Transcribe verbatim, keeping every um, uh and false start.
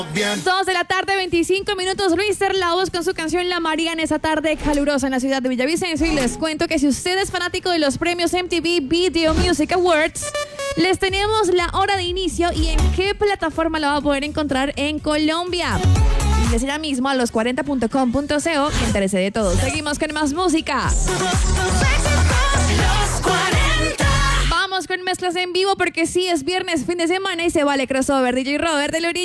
Dos de la tarde, veinticinco minutos. Luis Serlaos con su canción La María en esa tarde calurosa en la ciudad de Villavicencio. Y les cuento que si usted es fanático de los premios M T V Video Music Awards, les tenemos la hora de inicio y en qué plataforma la va a poder encontrar en Colombia. Ingrese ya mismo a los cuarenta punto com punto co que interese de todo. Seguimos con más música. Vamos con mezclas en vivo porque sí, es viernes, fin de semana y se vale crossover. D J Robert de Lori.